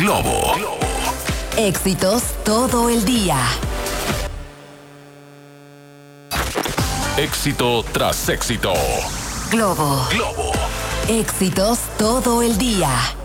Globo. Éxitos todo el día. Éxito tras éxito. Globo. Globo. Éxitos todo el día.